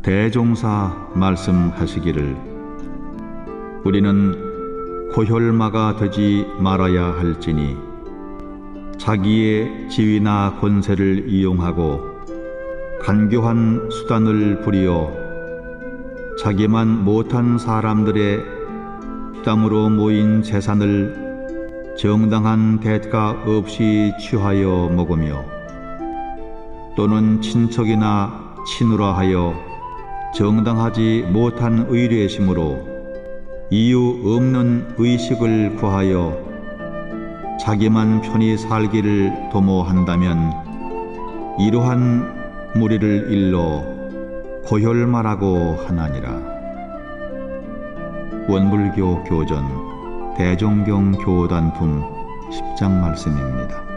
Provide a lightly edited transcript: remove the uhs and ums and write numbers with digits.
대종사 말씀하시기를 우리는 고혈마가 되지 말아야 할지니 자기의 지위나 권세를 이용하고 간교한 수단을 부리어 자기만 못한 사람들의 땀으로 모인 재산을 정당한 대가 없이 취하여 먹으며 또는 친척이나 친우라 하여 정당하지 못한 의뢰심으로 이유 없는 의식을 구하여 자기만 편히 살기를 도모한다면 이러한 무리를 일러 고혈마라고 하나니라. 원불교 교전 대종경 교단품 10장 말씀입니다.